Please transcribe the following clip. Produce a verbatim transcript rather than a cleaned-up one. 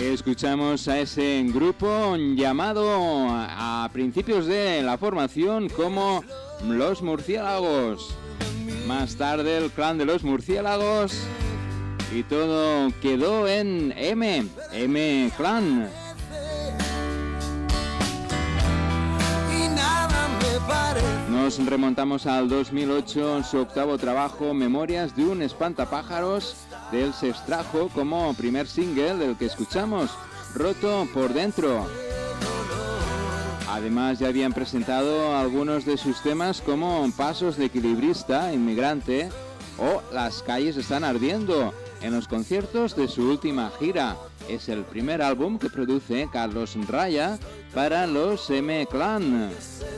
Escuchamos a ese grupo llamado a principios de la formación como Los Murciélagos. Más tarde el Clan de los Murciélagos y todo quedó en M, M Clan. Nos remontamos al dos mil ocho, su octavo trabajo, Memorias de un espantapájaros. De él se extrajo como primer single del que escuchamos, Roto por Dentro. Además ya habían presentado algunos de sus temas como Pasos de Equilibrista, Inmigrante o Las calles están ardiendo en los conciertos de su última gira. Es el primer álbum que produce Carlos Raya para los M Clan.